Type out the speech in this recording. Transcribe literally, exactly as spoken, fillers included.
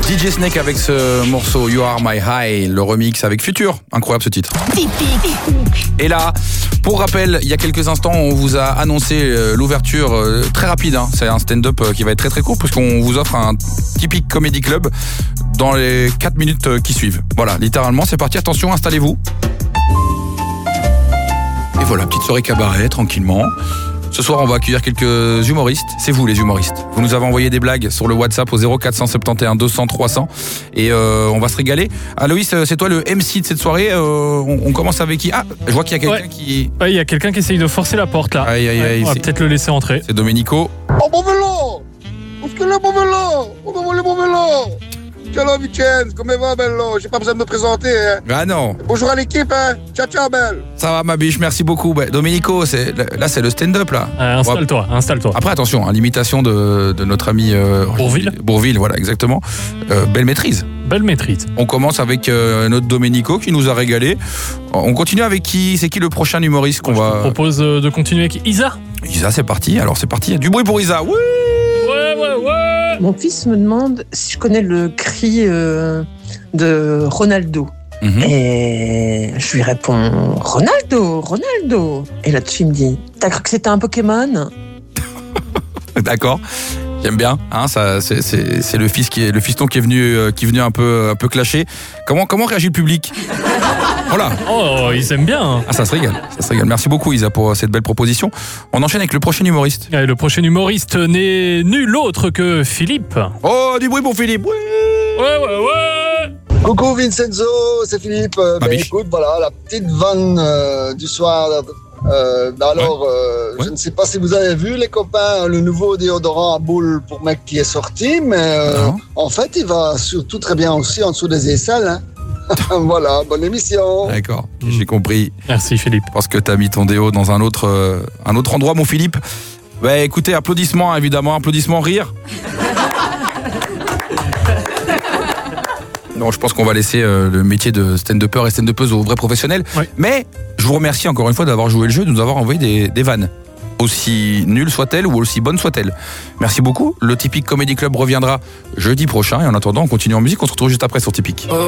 D J Snake avec ce morceau You Are My High, le remix avec Future. Incroyable ce titre. Et là, pour rappel, il y a quelques instants, on vous a annoncé l'ouverture très rapide. Hein. C'est un stand-up qui va être très très court puisqu'on vous offre un typique comedy club dans les quatre minutes qui suivent. Voilà, littéralement, c'est parti. Attention, installez-vous. Et voilà, petite soirée cabaret, tranquillement. Ce soir, on va accueillir quelques humoristes. C'est vous, les humoristes. Vous nous avez envoyé des blagues sur le WhatsApp au zéro quatre cent soixante et onze deux cents trois cents. Et euh, on va se régaler. Aloïs, c'est toi le M C de cette soirée. Euh, on, on commence avec qui? Ah, je vois qu'il y a quelqu'un ouais. qui... Ouais, il y a quelqu'un qui essaye de forcer la porte, là. Aïe, aïe, aïe, ouais, on va c'est... peut-être le laisser entrer. C'est Domenico. Oh, mon vélo! Où est-ce que est mon vélo? On va voler mon vélo! Ciao, Vincenzo, comment va, bello? J'ai pas besoin de me présenter, hein. Ah non. Bonjour à l'équipe, hein. Ciao, ciao, belle. Ça va, ma biche, merci beaucoup. Bah, Domenico, c'est, là, c'est le stand-up, là. Euh, installe-toi, va... installe-toi. Après, attention, hein, l'imitation de, de notre ami... Euh, Bourvil. Bourvil, voilà, exactement. Euh, belle maîtrise. Belle maîtrise. On commence avec euh, notre Domenico qui nous a régalé. On continue avec qui? C'est qui le prochain humoriste qu'on Moi, va... Je te propose de continuer avec Isa. Isa, c'est parti. Alors, c'est parti. Il y a du bruit pour Isa. Oui. Ouais, ouais, ouais. Mon fils me demande si je connais le cri euh, de Ronaldo. Mmh. Et je lui réponds « Ronaldo, Ronaldo !» Et là-dessus, il me dit « T'as cru que c'était un Pokémon ?» D'accord. J'aime bien, hein, ça, c'est, c'est, c'est le fils qui est le fiston qui est venu, euh, qui est venu un peu, un peu clasher. Comment, comment réagit le public? Voilà. Oh, ils aiment bien. Hein. Ah, ça se régale, ça se régale. Merci beaucoup, Isa, pour cette belle proposition. On enchaîne avec le prochain humoriste. Et le prochain humoriste n'est nul autre que Philippe. Oh, du bruit pour Philippe. Oui. Ouais, ouais, ouais. Coucou Vincenzo, c'est Philippe. Euh, ben, écoute, voilà la petite vanne euh, du soir. Euh, alors, ouais. Euh, ouais. Je ne sais pas si vous avez vu, les copains, le nouveau déodorant à boules pour mec qui est sorti, mais euh, en fait, il va surtout très bien aussi en dessous des aisselles. Hein. Voilà, bonne émission. D'accord, mmh. J'ai compris. Merci Philippe. Parce que tu as mis ton déo dans un autre, euh, un autre endroit, mon Philippe. Bah écoutez, applaudissements évidemment, applaudissements, rire. Non, je pense qu'on va laisser euh, le métier de stand-upper et stand-upeuse aux vrais professionnels. Oui. Mais je vous remercie encore une fois d'avoir joué le jeu, de nous avoir envoyé des, des vannes. Aussi nulles soient-elles ou aussi bonnes soient-elles. Merci beaucoup. Le Typique Comedy Club reviendra jeudi prochain. Et en attendant, on continue en musique. On se retrouve juste après sur Typique. Oh.